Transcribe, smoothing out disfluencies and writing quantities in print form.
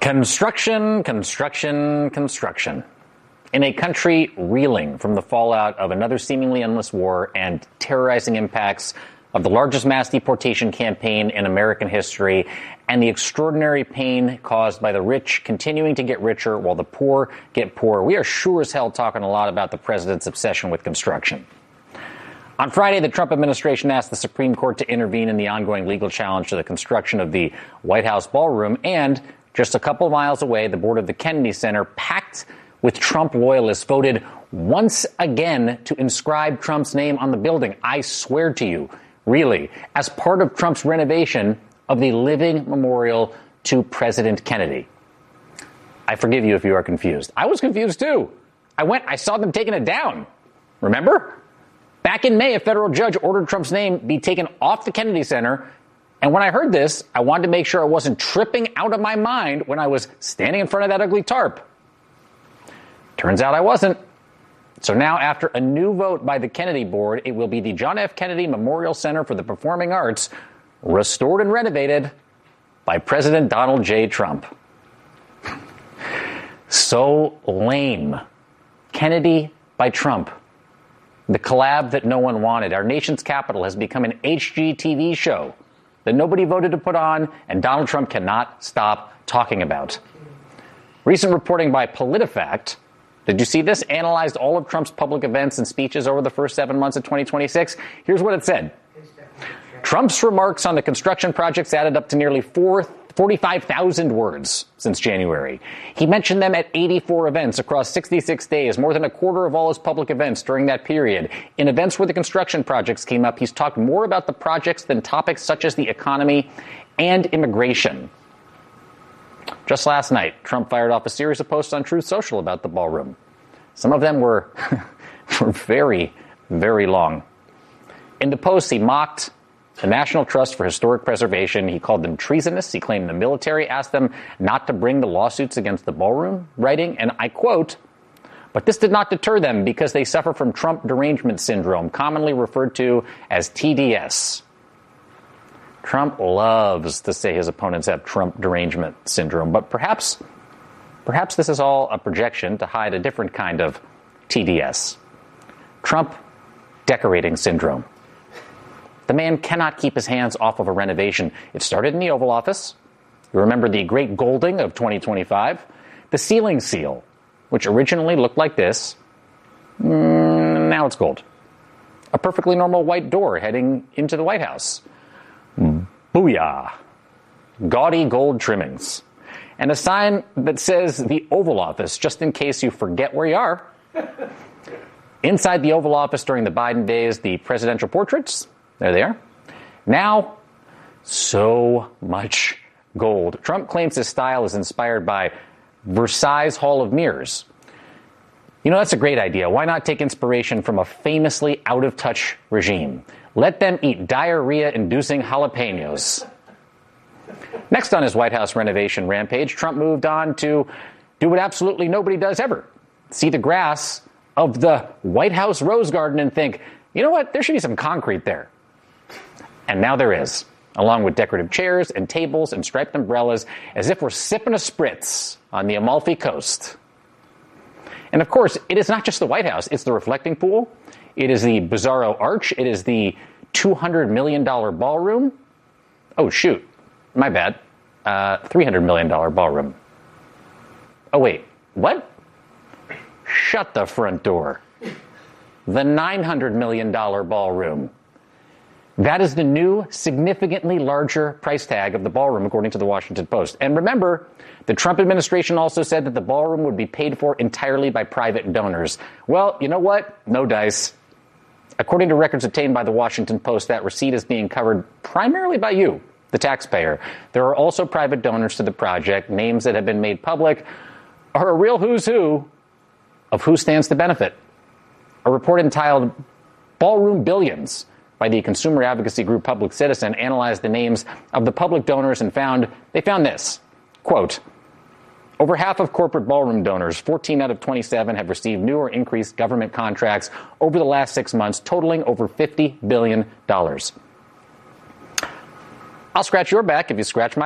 Construction. In a country reeling from the fallout of another seemingly endless war and terrorizing impacts of the largest mass deportation campaign in American history and the extraordinary pain caused by the rich continuing to get richer while the poor get poorer, we are sure as hell talking a lot about the president's obsession with construction. On Friday, the Trump administration asked the Supreme Court to intervene in the ongoing legal challenge to the construction of the White House ballroom, and just a couple miles away, the board of the Kennedy Center, packed with Trump loyalists, voted once again to inscribe Trump's name on the building. I swear to you, really, as part of Trump's renovation of the living memorial to President Kennedy. I forgive you if you are confused. I was confused too. I saw them taking it down. Remember? Back in May, a federal judge ordered Trump's name be taken off the Kennedy Center. And when I heard this, I wanted to make sure I wasn't tripping out of my mind when I was standing in front of that ugly tarp. Turns out I wasn't. So now, after a new vote by the Kennedy board, it will be the John F. Kennedy Memorial Center for the Performing Arts, restored and renovated by President Donald J. Trump. So lame. Kennedy by Trump. The collab that no one wanted. Our nation's capital has become an HGTV show that nobody voted to put on, and Donald Trump cannot stop talking about. Recent reporting by PolitiFact, did you see this? Analyzed all of Trump's public events and speeches over the first 7 months of 2026. Here's what it said. Trump's remarks on the construction projects added up to nearly 45,000 words since January. He mentioned them at 84 events across 66 days, more than a quarter of all his public events during that period. In events where the construction projects came up, he's talked more about the projects than topics such as the economy and immigration. Just last night, Trump fired off a series of posts on Truth Social about the ballroom. Some of them were very, very long. In the posts, he mocked the National Trust for Historic Preservation. He called them treasonous. He claimed the military asked them not to bring the lawsuits against the ballroom, writing, and I quote, "But this did not deter them because they suffer from Trump derangement syndrome, commonly referred to as TDS." Trump loves to say his opponents have Trump derangement syndrome, but perhaps this is all a projection to hide a different kind of TDS. Trump decorating syndrome. The man cannot keep his hands off of a renovation. It started in the Oval Office. You remember the great golding of 2025. The ceiling seal, which originally looked like this. Now it's gold. A perfectly normal white door heading into the White House. Booyah. Gaudy gold trimmings. And a sign that says the Oval Office, just in case you forget where you are. Inside the Oval Office during the Biden days, the presidential portraits. There they are. Now, so much gold. Trump claims his style is inspired by Versailles Hall of Mirrors. You know, that's a great idea. Why not take inspiration from a famously out-of-touch regime? Let them eat diarrhea-inducing jalapenos. Next on his White House renovation rampage, Trump moved on to do what absolutely nobody does ever. See the grass of the White House Rose Garden and think, you know what, there should be some concrete there. And now there is, along with decorative chairs and tables and striped umbrellas, as if we're sipping a spritz on the Amalfi Coast. And of course, it is not just the White House. It's the reflecting pool. It is the Bizarro Arch. It is the $200 million ballroom. Oh, shoot. My bad. $300 million ballroom. Oh, wait. What? Shut the front door. The $900 million ballroom. That is the new, significantly larger price tag of the ballroom, according to the Washington Post. And remember, the Trump administration also said that the ballroom would be paid for entirely by private donors. Well, you know what? No dice. According to records obtained by the Washington Post, that receipt is being covered primarily by you, the taxpayer. There are also private donors to the project. Names that have been made public are a real who's who of who stands to benefit. A report entitled Ballroom Billions by the consumer advocacy group Public Citizen analyzed the names of the public donors and found this, quote, over half of corporate ballroom donors, 14 out of 27, have received new or increased government contracts over the last 6 months, totaling over $50 billion. I'll scratch your back if you scratch mine.